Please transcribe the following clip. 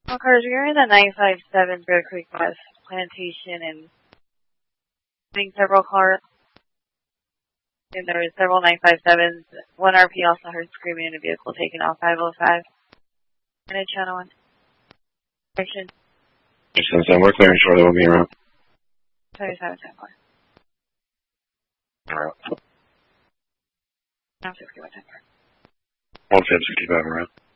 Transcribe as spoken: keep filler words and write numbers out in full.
Well, Carter, you're in the nine five seven Bear Creek West Plantation and seeing several cars. And there were several nine five sevens. One R P also heard screaming in a vehicle taken off five oh five. And a channel one. Direction. Since then, we're clearing shortly, we'll be around. thirty-seven ten four. Alright. Now sixty-one ten four. one sixty-five around.